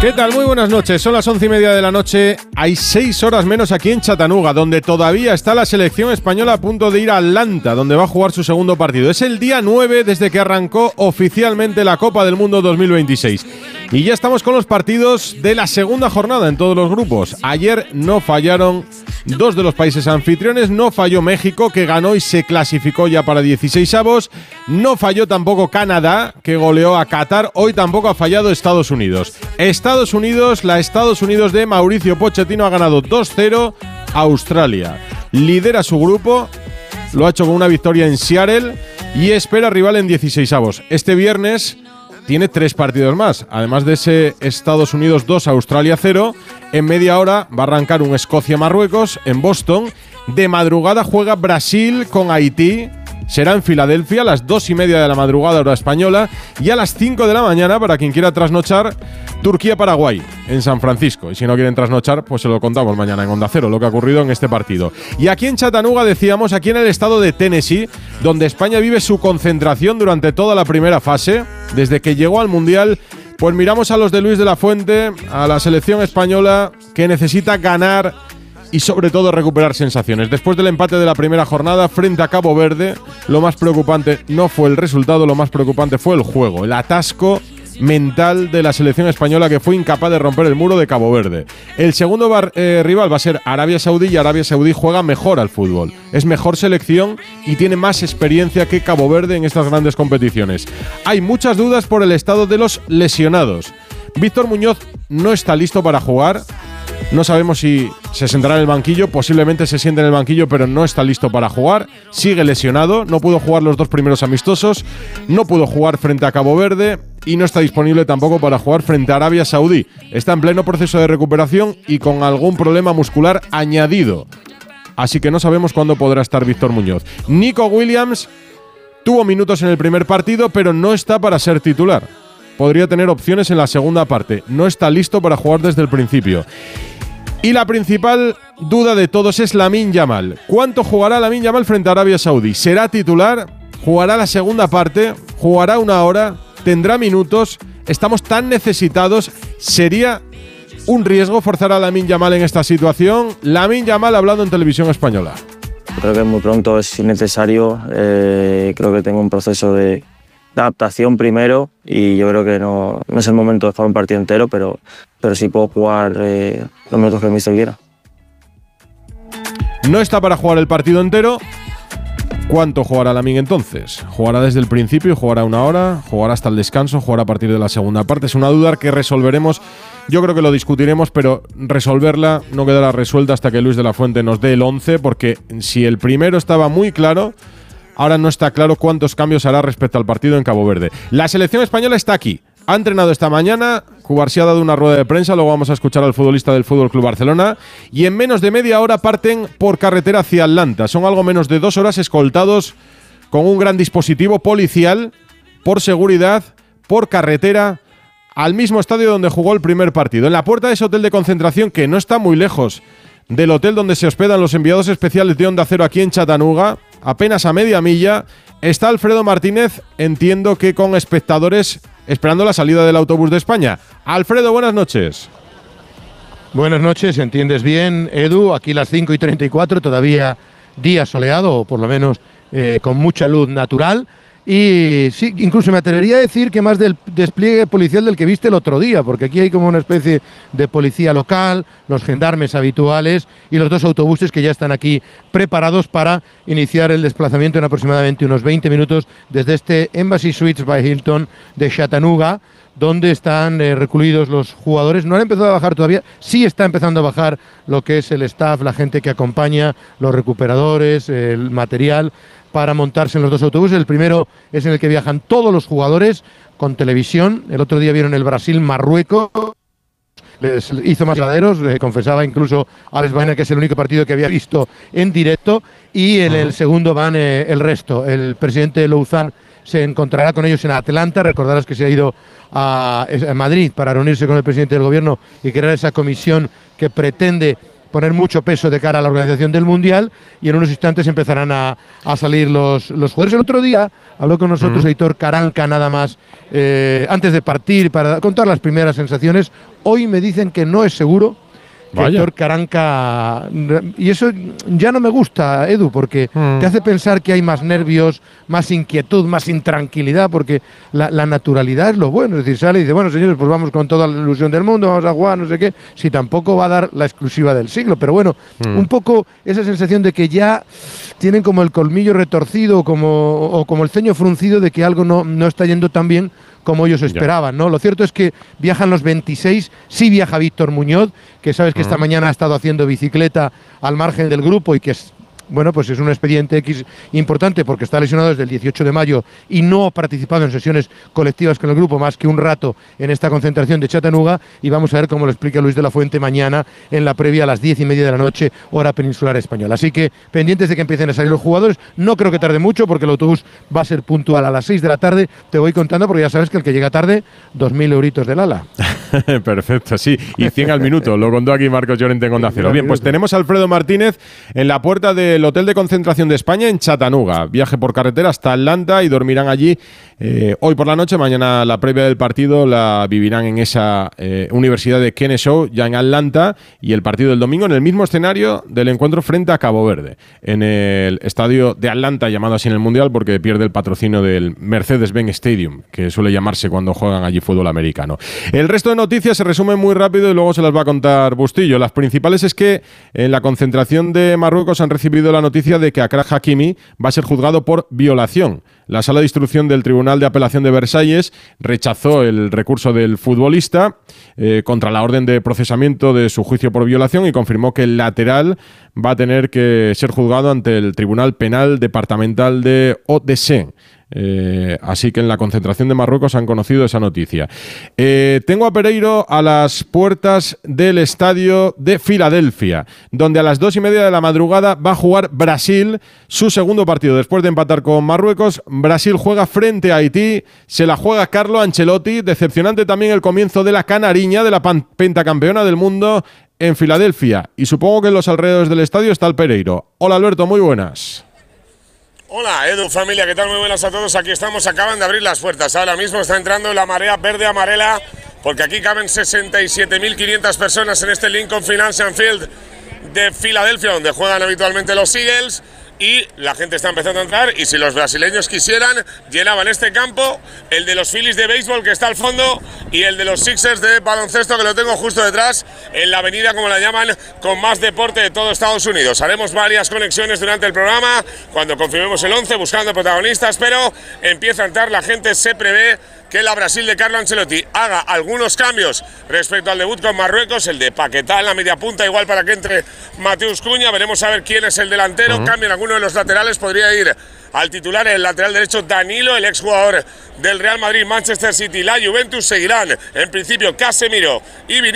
¿Qué tal? Muy buenas noches. Son las 11:30 de la noche. Hay 6 horas menos aquí en Chattanooga, donde todavía está la selección española a punto de ir a Atlanta, donde va a jugar su segundo partido. Es el día 9 desde que arrancó oficialmente la Copa del Mundo 2026. Y ya estamos con los partidos de la segunda jornada en todos los grupos. Ayer no fallaron 2 de los países anfitriones. No falló México, que ganó y se clasificó ya para 16avos. No falló tampoco Canadá, que goleó a Qatar. Hoy tampoco ha fallado Estados Unidos. La Estados Unidos de Mauricio Pochettino ha ganado 2-0 a Australia. Lidera su grupo, lo ha hecho con una victoria en Seattle y espera rival en 16avos. Este viernes tiene 3 partidos más. Además de ese Estados Unidos 2, Australia 0, en media hora va a arrancar un Escocia-Marruecos en Boston. De madrugada juega Brasil con Haití. Será en Filadelfia a las 2:30 de la madrugada, hora española, y a las 5 de la mañana, para quien quiera trasnochar, Turquía-Paraguay en San Francisco. Y si no quieren trasnochar, pues se lo contamos mañana en Onda Cero, lo que ha ocurrido en este partido. Y aquí en Chattanooga, decíamos, aquí en el estado de Tennessee, donde España vive su concentración durante toda la primera fase, desde que llegó al Mundial, pues miramos a los de Luis de la Fuente, a la selección española, que necesita ganar y sobre todo recuperar sensaciones. Después del empate de la primera jornada frente a Cabo Verde, lo más preocupante no fue el resultado, lo más preocupante fue el juego, el atasco mental de la selección española, que fue incapaz de romper el muro de Cabo Verde. El segundo rival va a ser Arabia Saudí, y Arabia Saudí juega mejor al fútbol. Es mejor selección y tiene más experiencia que Cabo Verde en estas grandes competiciones. Hay muchas dudas por el estado de los lesionados. Víctor Muñoz no está listo para jugar. No sabemos si se sentará en el banquillo, posiblemente se siente en el banquillo, pero no está listo para jugar. Sigue lesionado, no pudo jugar los 2 primeros amistosos, no pudo jugar frente a Cabo Verde y no está disponible tampoco para jugar frente a Arabia Saudí. Está en pleno proceso de recuperación y con algún problema muscular añadido. Así que no sabemos cuándo podrá estar Víctor Muñoz. Nico Williams tuvo minutos en el primer partido, pero no está para ser titular. Podría tener opciones en la segunda parte. No está listo para jugar desde el principio. Y la principal duda de todos es Lamine Yamal. ¿Cuánto jugará Lamine Yamal frente a Arabia Saudí? ¿Será titular? ¿Jugará la segunda parte? ¿Jugará una hora? ¿Tendrá minutos? ¿Estamos tan necesitados? ¿Sería un riesgo forzar a Lamine Yamal en esta situación? Lamine Yamal hablando en Televisión Española. Creo que muy pronto es innecesario. Creo que tengo un proceso de adaptación primero y yo creo que no es el momento de jugar un partido entero, pero sí puedo jugar los minutos que el míster quiera. No está para jugar el partido entero. ¿Cuánto jugará Lamine entonces? ¿Jugará desde el principio y jugará una hora? ¿Jugará hasta el descanso? ¿Jugará a partir de la segunda parte? Es una duda que resolveremos. Yo creo que lo discutiremos, pero resolverla no quedará resuelta hasta que Luis de la Fuente nos dé el 11, porque si el primero estaba muy claro, ahora no está claro cuántos cambios hará respecto al partido en Cabo Verde. La selección española está aquí. Ha entrenado esta mañana. Cubarsí ha dado una rueda de prensa. Luego vamos a escuchar al futbolista del Fútbol Club Barcelona. Y en menos de media hora parten por carretera hacia Atlanta. Son algo menos de 2 horas escoltados con un gran dispositivo policial, por seguridad, por carretera, al mismo estadio donde jugó el primer partido. En la puerta de ese hotel de concentración, que no está muy lejos del hotel donde se hospedan los enviados especiales de Onda Cero aquí en Chattanooga, apenas a media milla, está Alfredo Martínez, entiendo que con espectadores esperando la salida del autobús de España. Alfredo, buenas noches. Buenas noches, entiendes bien, Edu. Aquí las 5:34, todavía día soleado, o por lo menos con mucha luz natural. Y sí, incluso me atrevería a decir que más del despliegue policial del que viste el otro día, porque aquí hay como una especie de policía local, los gendarmes habituales y los 2 autobuses que ya están aquí preparados para iniciar el desplazamiento en aproximadamente unos 20 minutos desde este Embassy Suites by Hilton de Chattanooga, donde están recluidos los jugadores. No han empezado a bajar todavía, sí está empezando a bajar lo que es el staff, la gente que acompaña, los recuperadores, el material, para montarse en los 2 autobuses. El primero es en el que viajan todos los jugadores con televisión. El otro día vieron el Brasil-Marruecos. Les hizo más laderos, confesaba incluso Alex Baena que es el único partido que había visto en directo. Y en el segundo van el resto. El presidente Louzán se encontrará con ellos en Atlanta. Recordarás que se ha ido a Madrid para reunirse con el presidente del gobierno y crear esa comisión que pretende poner mucho peso de cara a la organización del Mundial, y en unos instantes empezarán a salir los jugadores. El otro día habló con nosotros Aitor Karanka nada más antes de partir para contar las primeras sensaciones. Hoy me dicen que no es seguro que Aitor Karanka, y eso ya no me gusta, Edu, porque te hace pensar que hay más nervios, más inquietud, más intranquilidad, porque la naturalidad es lo bueno. Es decir, sale y dice, bueno, señores, pues vamos con toda la ilusión del mundo, vamos a jugar, no sé qué, si tampoco va a dar la exclusiva del siglo. Pero bueno, un poco esa sensación de que ya tienen como el colmillo retorcido o como el ceño fruncido de que algo no está yendo tan bien como ellos esperaban, ¿no? Lo cierto es que viajan los 26, sí viaja Víctor Muñoz, que sabes que esta mañana ha estado haciendo bicicleta al margen del grupo y que es, bueno, pues es un expediente X importante porque está lesionado desde el 18 de mayo y no ha participado en sesiones colectivas con el grupo más que un rato en esta concentración de Chattanooga, y vamos a ver cómo lo explica Luis de la Fuente mañana en la previa a las 10:30 de la noche, hora peninsular española. Así que pendientes de que empiecen a salir los jugadores. No creo que tarde mucho porque el autobús va a ser puntual a las 6 de la tarde. Te voy contando porque ya sabes que el que llega tarde, 2.000 euritos del ala. Perfecto, sí. Y 100 al minuto. Lo contó aquí Marcos Llorente en Onda Cero. Bien, pues tenemos a Alfredo Martínez en la puerta del Hotel de Concentración de España en Chattanooga. Viaje por carretera hasta Atlanta y dormirán allí hoy por la noche. Mañana la previa del partido la vivirán en esa Universidad de Kennesaw, ya en Atlanta, y el partido del domingo en el mismo escenario del encuentro frente a Cabo Verde, en el estadio de Atlanta, llamado así en el Mundial porque pierde el patrocinio del Mercedes-Benz Stadium, que suele llamarse cuando juegan allí fútbol americano. El resto de noticias se resumen muy rápido y luego se las va a contar Bustillo. Las principales es que en la concentración de Marruecos han recibido la noticia de que Achraf Hakimi va a ser juzgado por violación. La Sala de Instrucción del Tribunal de Apelación de Versalles rechazó el recurso del futbolista contra la orden de procesamiento de su juicio por violación y confirmó que el lateral va a tener que ser juzgado ante el Tribunal Penal Departamental de Hauts-de-Seine. Así que en la concentración de Marruecos han conocido esa noticia. Tengo a Pereiro a las puertas del estadio de Filadelfia, donde a las 2:30 de la madrugada va a jugar Brasil su segundo partido. Después de empatar con Marruecos, Brasil juega frente a Haití, se la juega Carlo Ancelotti. Decepcionante también el comienzo de la canariña, de la pentacampeona del mundo, en Filadelfia. Y supongo que en los alrededores del estadio está el Pereiro. Hola Alberto, muy buenas. Hola Edu, familia, ¿qué tal? Muy buenas a todos, aquí estamos, acaban de abrir las puertas, ahora mismo está entrando la marea verde-amarela, porque aquí caben 67.500 personas en este Lincoln Financial Field de Filadelfia, donde juegan habitualmente los Eagles, y la gente está empezando a entrar, y si los brasileños quisieran, llenaban este campo, el de los Phillies de béisbol que está al fondo, y el de los Sixers de baloncesto que lo tengo justo detrás, en la avenida, como la llaman, con más deporte de todo Estados Unidos. Haremos varias conexiones durante el programa, cuando confirmemos el 11, buscando protagonistas, pero empieza a entrar la gente. Se prevé que la Brasil de Carlo Ancelotti haga algunos cambios respecto al debut con Marruecos, el de Paquetá en la media punta, igual para que entre Mateus Cunha. Veremos a ver quién es el delantero. Cambian alguno de los laterales, podría ir al titular el lateral derecho Danilo, el exjugador del Real Madrid, Manchester City, la Juventus. Seguirán en principio Casemiro y Vinicius.